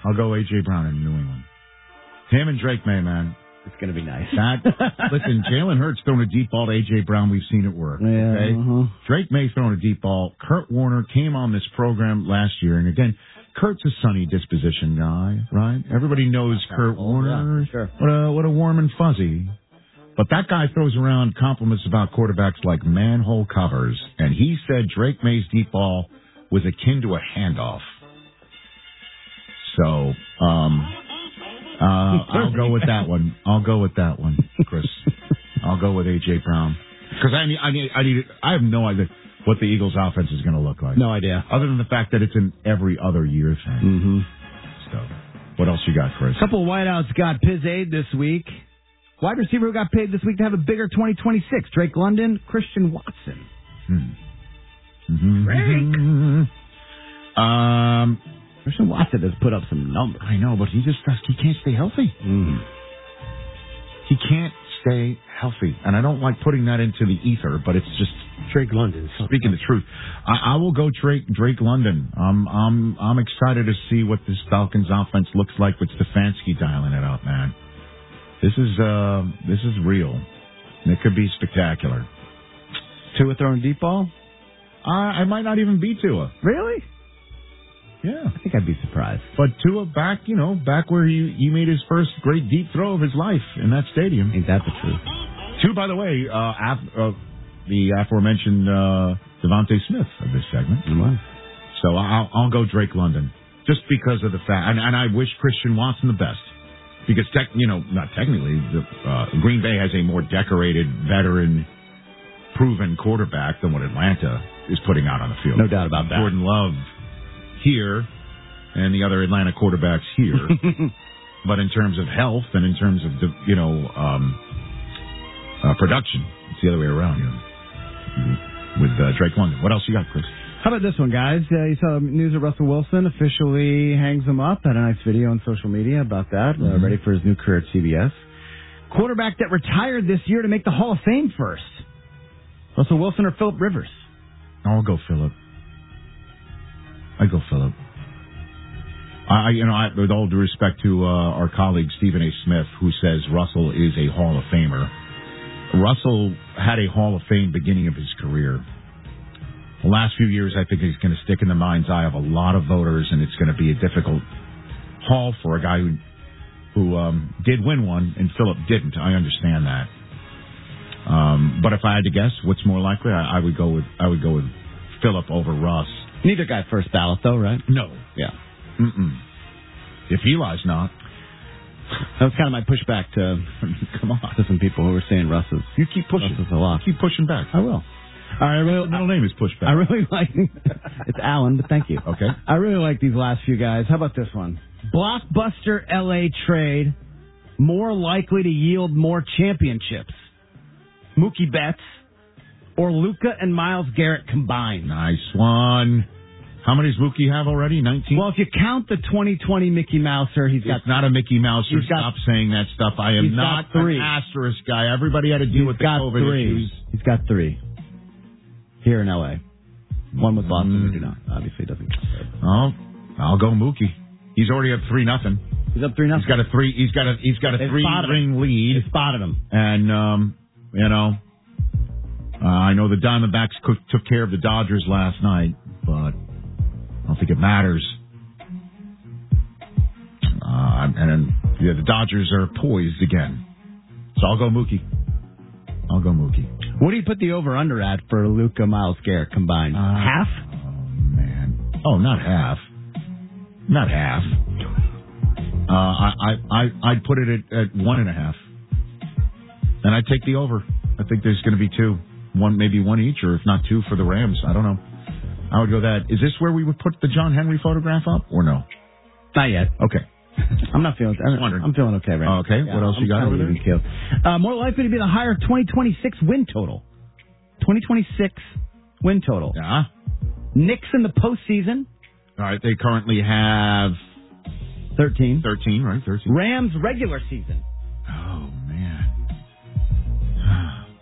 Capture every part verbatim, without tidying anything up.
I'll go A J. Brown in New England. Him and Drake May, man. It's going to be nice. That, listen, Jalen Hurts throwing a deep ball to A J. Brown. We've seen it work. Yeah, okay? uh-huh. Drake May throwing a deep ball. Kurt Warner came on this program last year. And again, Kurt's a sunny disposition guy, right? Everybody knows yeah, Kurt oh, Warner. Yeah, sure. What a, what a warm and fuzzy. But that guy throws around compliments about quarterbacks like manhole covers. And he said Drake May's deep ball was akin to a handoff. So, um, uh, I'll go with that one. I'll go with that one, Chris. I'll go with A J. Brown. Because I need, I need, I need, I have no idea what the Eagles' offense is going to look like. No idea. Other than the fact that it's an every other year thing. Mm-hmm. So, what else you got, Chris? A couple of wideouts got Piz Aid this week. Wide receiver who got paid this week to have a bigger twenty twenty-six. Drake London, Christian Watson. Hmm. Mm-hmm. Drake. Um, Christian Watson has put up some numbers. I know, but he just he can't stay healthy. Mm. He can't stay healthy, and I don't like putting that into the ether, but it's just Drake London. Speaking the truth, I, I will go Drake Drake London. I'm I'm I'm excited to see what this Falcons offense looks like with Stefanski dialing it up, man. This is uh this is real. And it could be spectacular. Tua throwing deep ball? Uh, I might not even be Tua. Really? Yeah. I think I'd be surprised. But Tua back, you know, back where he, he made his first great deep throw of his life in that stadium. Ain't that the truth? Tua, by the way, uh, af- uh the aforementioned uh, Devontae Smith of this segment. Mm-hmm. So I'll, I'll go Drake London just because of the fact, and, and I wish Christian Watson the best. Because, tech, you know, not technically, the, uh, Green Bay has a more decorated, veteran, proven quarterback than what Atlanta is putting out on the field. No doubt about that. Jordan Love here and the other Atlanta quarterbacks here. But in terms of health and in terms of, the, you know, um, uh, production, it's the other way around, you know, with uh, Drake London. What else you got, Chris? How about this one, guys? Uh, you saw news of Russell Wilson officially hangs him up. Had a nice video on social media about that. Uh, Mm-hmm. ready for his new career at C B S. Quarterback that retired this year to make the Hall of Fame first. Russell Wilson or Phillip Rivers? I'll go Phillip. I go Phillip. I, you know, I, with all due respect to uh, our colleague Stephen A. Smith, who says Russell is a Hall of Famer. Russell had a Hall of Fame beginning of his career. The last few years, I think he's going to stick in the mind's eye of a lot of voters, and it's going to be a difficult haul for a guy who who um, did win one, and Phillip didn't. I understand that. Um, but if I had to guess, what's more likely? I, I would go with I would go with Phillip over Russ. Neither guy first ballot, though, right? No. Yeah. Mm-mm. If Eli's not. That was kind of my pushback to Come on. to some people who were saying Russ is, You keep pushing. Russ is a lot. Keep pushing back. I will. All right, I really, The middle name is Pushback. I really like it's Alan, but thank you. Okay. I really like these last few guys. How about this one? Blockbuster L A trade more likely to yield more championships. Mookie Betts or Luka and Myles Garrett combined. Nice one. How many does Mookie have already? nineteen? Well, if you count the twenty twenty Mickey Mouser, he's got It's not a Mickey Mouse. He's got- Stop saying that stuff. I am he's got not three. an asterisk guy. Everybody had to deal he's with the got COVID three. issues. He's got three here in L A. One with Boston, Mm. we do not. Obviously, doesn't count. Oh, I'll go Mookie. He's already up three nothing. He's up three nothing. He's got a three. He's got a. He's got a They three spotted ring lead. They spotted him. And um, you know, uh, I know the Diamondbacks cook, took care of the Dodgers last night, but I don't think it matters. Uh, and then yeah, the Dodgers are poised again. So I'll go Mookie. I'll go Mookie. What do you put the over-under at for Luka, Myles Garrett combined? Uh, Half? Oh, man. Oh, not half. Not half. Uh, I, I, I, I'd put it at, at one and a half. And I'd take the over. I think there's going to be two. One, maybe one each, or if not two for the Rams. I don't know. I would go that. Is this where we would put the John Henry photograph up, or no? Not yet. Okay. I'm not feeling. I'm, wondering. I'm feeling okay right now. Okay. Yeah, What else I'm you got kinda over there? even keeled. Uh, more likely to be the higher twenty twenty-six win total. twenty twenty-six win total. Yeah. Knicks in the postseason. All right. They currently have thirteen. thirteen, right? thirteen. Rams regular season. Oh, man.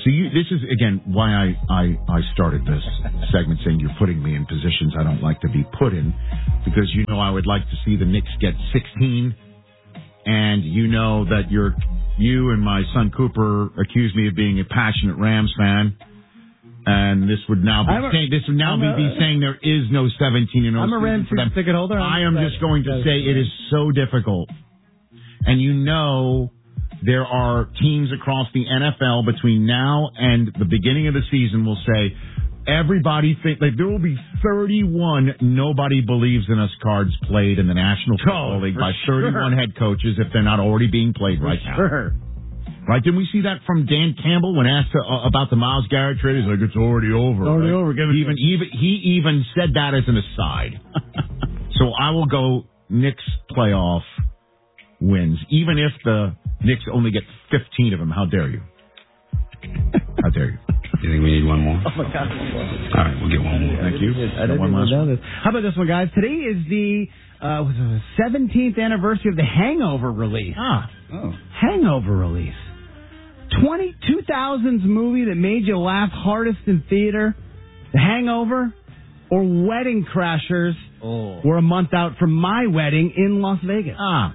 So you, this is, again, why I, I, I started this segment saying you're putting me in positions I don't like to be put in, because you know I would like to see the Knicks get sixteen, and you know that you're, you and my son Cooper accuse me of being a passionate Rams fan, and this would now be a, saying, this would now be, a, be saying there is no seventeen and oh I'm a Rams ticket holder. I am just going to say it is so difficult, and you know. There are teams across the N F L between now and the beginning of the season will say, everybody think like there will be thirty-one nobody believes in us cards played in the National Football oh, League by sure. thirty-one head coaches if they're not already being played right for now. Sure. Right? Didn't we see that from Dan Campbell when asked uh, about the Myles Garrett trade? He's like, it's already over. It's already right? over. Give it even, even, he even said that as an aside. So I will go Knicks playoff wins, even if the Knicks only get fifteen of them. How dare you? How dare you? You think we need one more? Oh, my God. All right, we'll get one more. Thank you. I didn't one even last know one. this. How about this one, guys? Today is the uh, was it the seventeenth anniversary of the Hangover release. Ah. Oh. Hangover release. twenty, two thousands movie that made you laugh hardest in theater. The Hangover or Wedding Crashers Oh. were a month out from my wedding in Las Vegas. Ah.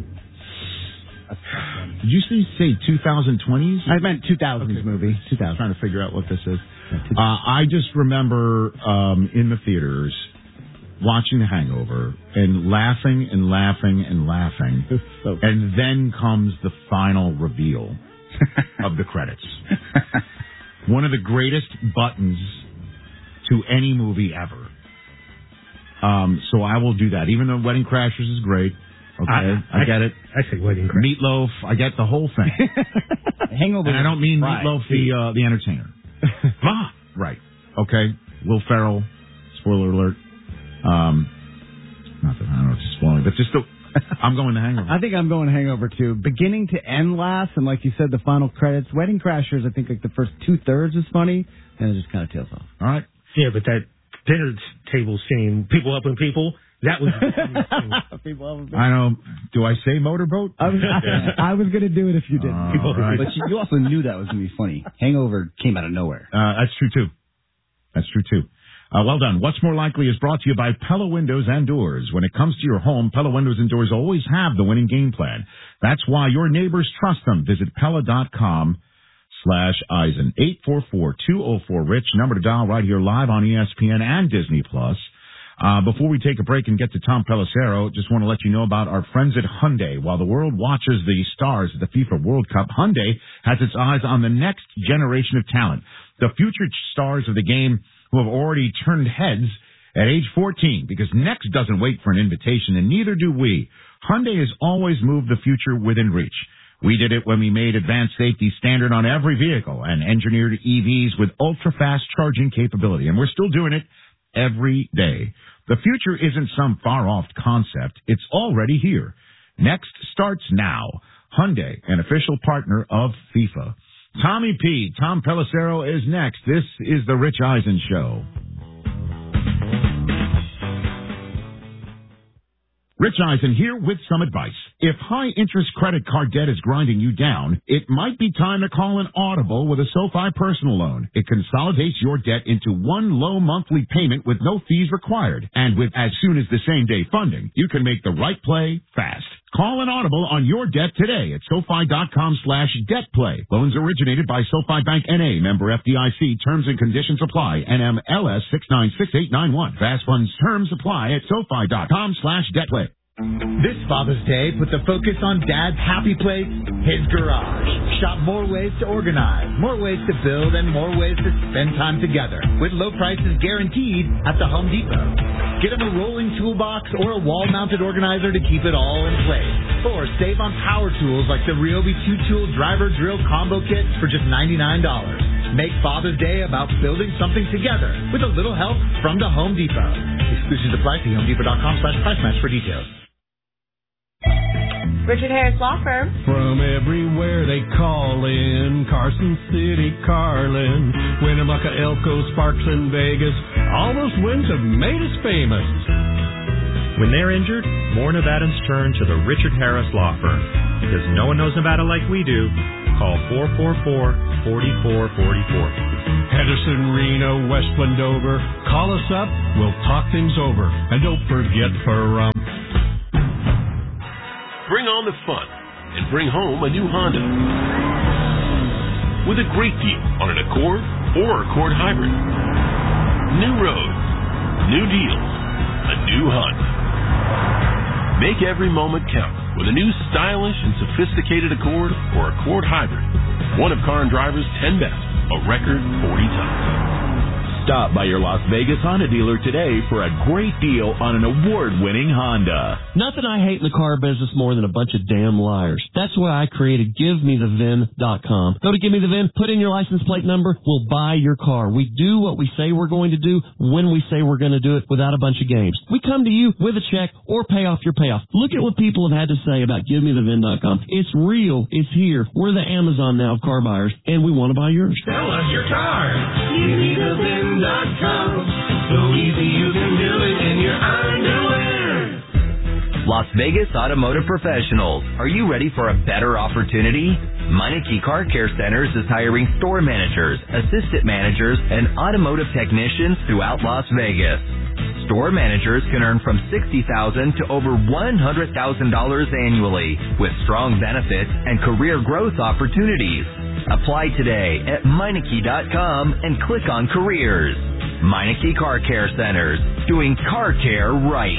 Did you say, say twenty twenties? I meant two thousands Okay. movie. two thousand. I'm trying to figure out what this is. Uh, I just remember um, in the theaters watching The Hangover and laughing and laughing and laughing. So and then comes the final reveal of the credits. One of the greatest buttons to any movie ever. Um, so I will do that. Even though Wedding Crashers is great. Okay, I, I, I get it. I say Wedding Crashers. Meatloaf, I get the whole thing. Hangover. And I don't mean right. Meatloaf, the uh, the entertainer. ah, right. Okay. Will Ferrell. Spoiler alert. Um, not that I don't know if it's spoiling, but just the, I'm going to Hangover. I think I'm going Hangover too. Beginning to end last, and like you said, the final credits. Wedding Crashers, I think like the first two thirds is funny, and it just kind of tails off. All right. Yeah, but that dinner table scene, people helping people, that was. I know. Do I say motorboat? I was, I, I was going to do it if you didn't. Uh, right. But you, you also knew that was going to be funny. Hangover came out of nowhere. Uh, that's true, too. That's true, too. Uh, well done. What's More Likely is brought to you by Pella Windows and Doors. When it comes to your home, Pella Windows and Doors always have the winning game plan. That's why your neighbors trust them. Visit Pella.com slash Eisen. eight four four, two oh four, RICH. Number to dial right here live on E S P N and Disney Plus. Uh, before we take a break and get to Tom Pelissero, just want to let you know about our friends at Hyundai. While the world watches the stars at the FIFA World Cup, Hyundai has its eyes on the next generation of talent. The future stars of the game who have already turned heads at age fourteen, because next doesn't wait for an invitation, and neither do we. Hyundai has always moved the future within reach. We did it when we made advanced safety standard on every vehicle and engineered E Vs with ultra-fast charging capability, and we're still doing it every day. The future isn't some far-off concept. It's already here. Next starts now. Hyundai, an official partner of FIFA. Tommy P. Tom Pelissero is next. This is the Rich Eisen Show. Rich Eisen here with some advice. If high-interest credit card debt is grinding you down, it might be time to call an Audible with a SoFi personal loan. It consolidates your debt into one low monthly payment with no fees required. And with as soon as the same-day funding, you can make the right play fast. Call an Audible on your debt today at SoFi.com slash debt play. Loans originated by SoFi Bank N A, member F D I C. Terms and conditions apply. N M L S six nine six eight nine one. Fast funds terms apply at SoFi.com slash debt play. This Father's Day, put the focus on Dad's happy place, his garage. Shop more ways to organize, more ways to build, and more ways to spend time together. With low prices guaranteed at the Home Depot. Get him a rolling toolbox or a wall-mounted organizer to keep it all in place. Or save on power tools like the Ryobi two-tool driver drill combo kit for just ninety-nine dollars. Make Father's Day about building something together with a little help from the Home Depot. Exclusions apply. See homedepot.com slash price match for details. Richard Harris Law Firm. From everywhere they call in, Carson City, Carlin, Winnemucca, Elko, Sparks, and Vegas. All those wins have made us famous. When they're injured, more Nevadans turn to the Richard Harris Law Firm. Because no one knows Nevada like we do, Call four four four, four four four four. Henderson, Reno, West Wendover. Call us up. We'll talk things over. And don't forget for um. Bring on the fun and bring home a new Honda with a great deal on an Accord or Accord Hybrid. New road, new deals, a new Honda. Make every moment count with a new stylish and sophisticated Accord or Accord Hybrid. One of Car and Driver's ten best, a record forty times. Stop by your Las Vegas Honda dealer today for a great deal on an award-winning Honda. Nothing I hate in the car business more than a bunch of damn liars. That's why I created Give Me The V I N dot com. Go to Give Me The V I N, put in your license plate number, we'll buy your car. We do what we say we're going to do when we say we're going to do it without a bunch of games. We come to you with a check or pay off your payoff. Look at what people have had to say about Give Me The V I N dot com. It's real. It's here. We're the Amazon now of car buyers, and we want to buy yours. Sell us your car. Give Me The V I N dot com. So easy you can do it in your underwear. Las Vegas Automotive Professionals. Are you ready for a better opportunity? Meineke Car Care Centers is hiring store managers, assistant managers, and automotive technicians throughout Las Vegas. Store managers can earn from sixty thousand dollars to over one hundred thousand dollars annually with strong benefits and career growth opportunities. Apply today at Meineke dot com and click on careers. Meineke Car Care Centers, doing car care right.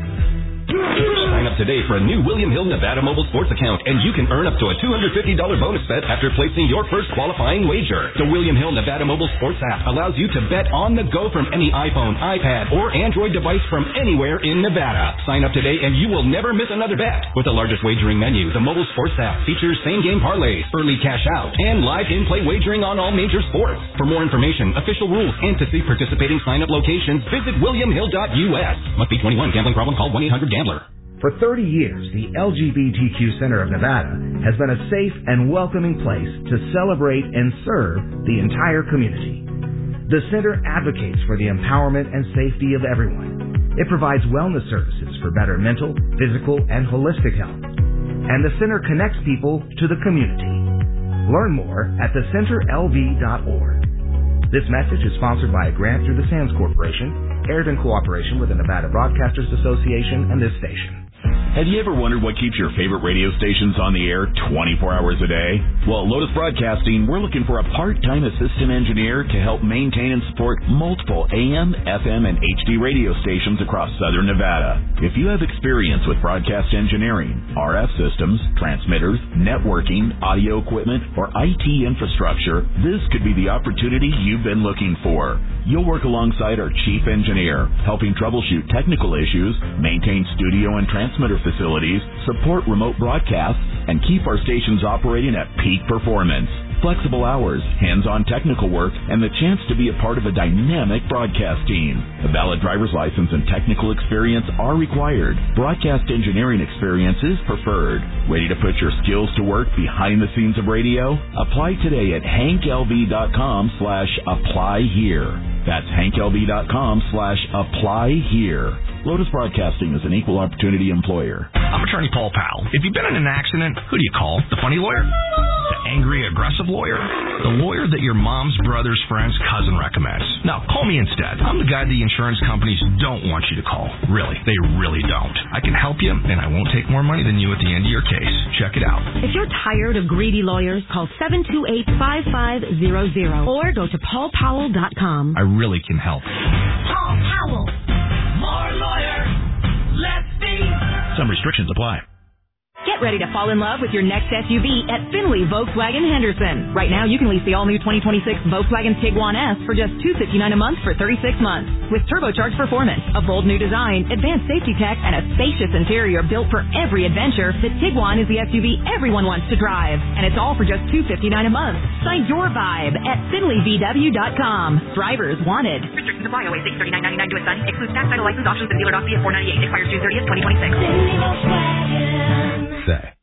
Sign up today for a new William Hill Nevada Mobile Sports account, and you can earn up to a two hundred fifty dollars bonus bet after placing your first qualifying wager. The William Hill Nevada Mobile Sports app allows you to bet on the go from any iPhone, iPad, or Android device from anywhere in Nevada. Sign up today and you will never miss another bet. With the largest wagering menu, the mobile sports app features same-game parlays, early cash out, and live in-play wagering on all major sports. For more information, official rules, and to see participating sign-up locations, visit william hill dot u s. Must be twenty-one. Gambling problem? Call one eight hundred gambler. For thirty years, the L G B T Q Center of Nevada has been a safe and welcoming place to celebrate and serve the entire community. The center advocates for the empowerment and safety of everyone. It provides wellness services for better mental, physical, and holistic health. And the center connects people to the community. Learn more at the center l v dot org. This message is sponsored by a grant through the Sands Corporation, aired in cooperation with the Nevada Broadcasters Association and this station. Have you ever wondered what keeps your favorite radio stations on the air twenty-four hours a day? Well, at Lotus Broadcasting, we're looking for a part-time assistant engineer to help maintain and support multiple A M, F M, and H D radio stations across southern Nevada. If you have experience with broadcast engineering, R F systems, transmitters, networking, audio equipment, or I T infrastructure, this could be the opportunity you've been looking for. You'll work alongside our chief engineer, helping troubleshoot technical issues, maintain studio and transmitter facilities, support remote broadcasts, and keep our stations operating at peak performance. Flexible hours, hands-on technical work, and the chance to be a part of a dynamic broadcast team. A valid driver's license and technical experience are required. Broadcast engineering experience is preferred. Ready to put your skills to work behind the scenes of radio? Apply today at hank l v dot com slash apply here. That's hank l v dot com slash apply here. Lotus Broadcasting is an equal opportunity employer. I'm attorney Paul Powell. If you've been in an accident, who do you call? The funny lawyer? The angry, aggressive lawyer? The lawyer that your mom's brother's friend's cousin recommends. No, call me instead. I'm the guy the insurance companies don't want you to call. Really, they really don't. I can help you, and I won't take more money than you at the end of your case. Check it out. If you're tired of greedy lawyers, call seven two eight, five five zero zero or go to paul powell dot com. I really can help. Paul Powell. More lawyer. Let's see. Some restrictions apply. Get ready to fall in love with your next S U V at Finley Volkswagen Henderson. Right now, you can lease the all-new twenty twenty-six Volkswagen Tiguan S for just two hundred fifty-nine dollars a month for thirty-six months. With turbocharged performance, a bold new design, advanced safety tech, and a spacious interior built for every adventure, the Tiguan is the S U V everyone wants to drive. And it's all for just two hundred fifty-nine dollars a month. Find your vibe at finley v w dot com. Drivers wanted. Restrictions apply. Always six thirty-nine ninety-nine to a son. Excludes tax, title, license, options, and dealer doc fee at four ninety-eight. Expires June thirtieth, twenty twenty-six. Volkswagen. Say.